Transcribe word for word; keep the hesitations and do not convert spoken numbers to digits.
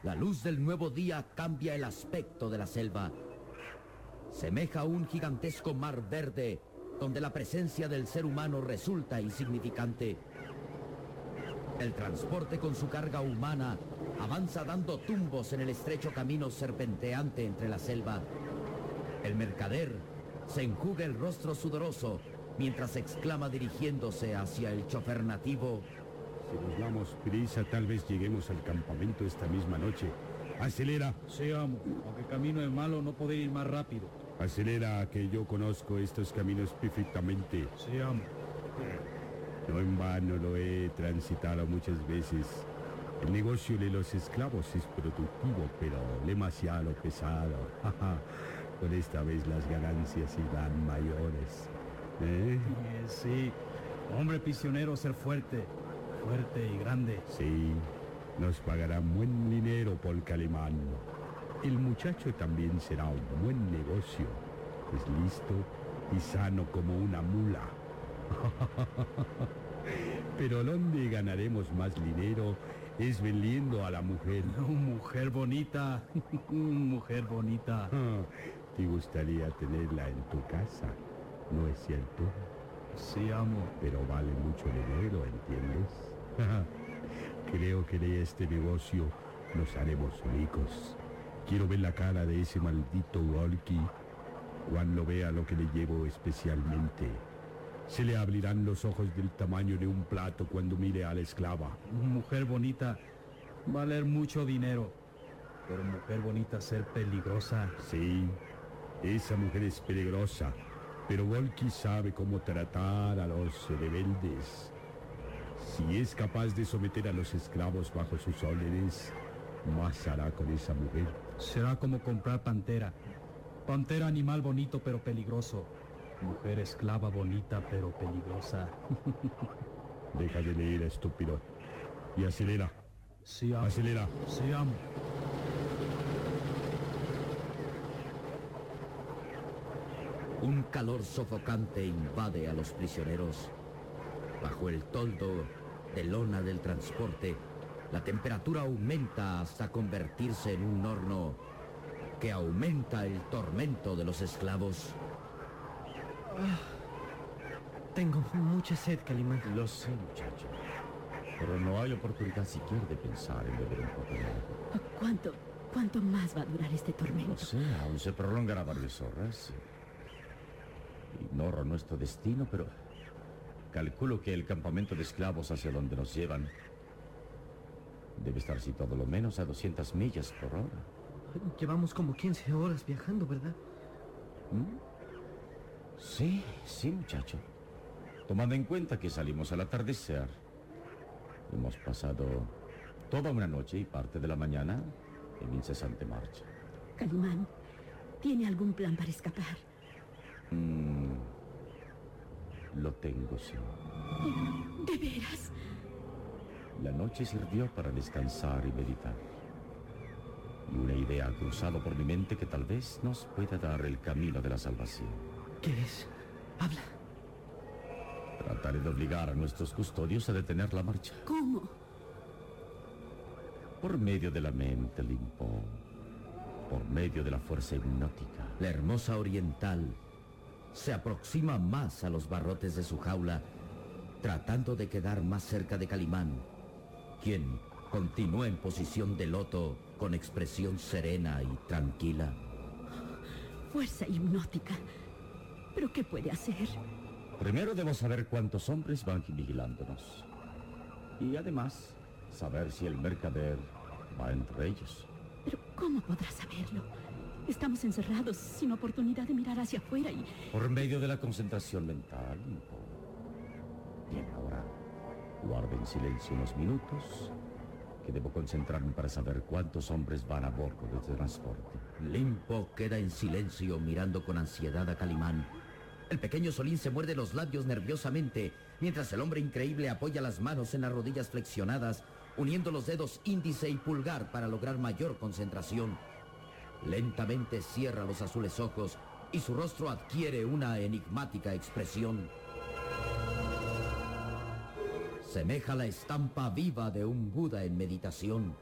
La luz del nuevo día cambia el aspecto de la selva. Semeja un gigantesco mar verde, donde la presencia del ser humano resulta insignificante. El transporte con su carga humana avanza dando tumbos en el estrecho camino serpenteante entre la selva. El mercader se enjuga el rostro sudoroso mientras exclama dirigiéndose hacia el chofer nativo: si nos damos prisa, tal vez lleguemos al campamento esta misma noche. ¡Acelera! Sí, amo. Aunque camino es malo, no puedo ir más rápido. Acelera, que yo conozco estos caminos perfectamente. Sí, amo. No en vano lo he transitado muchas veces. El negocio de los esclavos es productivo, pero demasiado pesado. Por esta vez las ganancias serán mayores. ¿Eh? Eh, sí. Hombre prisionero, ser fuerte. Fuerte y grande. Sí. Nos pagarán buen dinero por Calimán. El muchacho también será un buen negocio. Es listo y sano como una mula. Pero ¿dónde ganaremos más dinero? Es vendiendo a la mujer. Oh, mujer bonita. Mujer bonita. ¿Te gustaría tenerla en tu casa? ¿No es cierto? Sí, amo. Pero vale mucho dinero, ¿entiendes? Creo que de este negocio nos haremos ricos. Quiero ver la cara de ese maldito Walkie cuando vea lo que le llevo especialmente. Se le abrirán los ojos del tamaño de un plato cuando mire a la esclava. Mujer bonita, valer mucho dinero. Pero mujer bonita, ser peligrosa. Sí, esa mujer es peligrosa. Pero Walkie sabe cómo tratar a los rebeldes. Si es capaz de someter a los esclavos bajo sus órdenes, más hará con esa mujer. Será como comprar pantera. Pantera, animal bonito pero peligroso. Mujer esclava bonita pero peligrosa. Deja de leer, estúpido. Y acelera. Sí, amo. Acelera. Sí, amo. Un calor sofocante invade a los prisioneros. Bajo el toldo de lona del transporte, la temperatura aumenta hasta convertirse en un horno que aumenta el tormento de los esclavos. Oh, tengo mucha sed, Calimán. Lo sé, muchacho. Pero no hay oportunidad siquiera de pensar en beber un poco de agua. ¿Cuánto, cuánto más va a durar este tormento? No sé, aún se prolongará varias horas. Ignoro nuestro destino, pero calculo que el campamento de esclavos hacia donde nos llevan debe estar situado lo menos a doscientas millas por hora. Llevamos como quince horas viajando, ¿verdad? ¿Mm? Sí, sí, muchacho. Tomando en cuenta que salimos al atardecer, hemos pasado toda una noche y parte de la mañana en incesante marcha. Calimán, ¿tiene algún plan para escapar? Mm, lo tengo, sí. ¿De veras? La noche sirvió para descansar y meditar. Y una idea ha cruzado por mi mente que tal vez nos pueda dar el camino de la salvación. ¿Qué es? Habla. Trataré de obligar a nuestros custodios a detener la marcha. ¿Cómo? Por medio de la mente, Limpo. Por medio de la fuerza hipnótica. La hermosa oriental se aproxima más a los barrotes de su jaula, tratando de quedar más cerca de Calimán, quien continúa en posición de loto con expresión serena y tranquila. Fuerza hipnótica. ¿Pero qué puede hacer? Primero debo saber cuántos hombres van vigilándonos. Y además, saber si el mercader va entre ellos. ¿Pero cómo podrá saberlo? Estamos encerrados, sin oportunidad de mirar hacia afuera y... Por medio de la concentración mental. Bien, ahora guarden silencio unos minutos, que debo concentrarme para saber cuántos hombres van a bordo de este transporte. Limpo queda en silencio mirando con ansiedad a Calimán. El pequeño Solín se muerde los labios nerviosamente, mientras el hombre increíble apoya las manos en las rodillas flexionadas, uniendo los dedos índice y pulgar para lograr mayor concentración. Lentamente cierra los azules ojos y su rostro adquiere una enigmática expresión. Semeja la estampa viva de un Buda en meditación.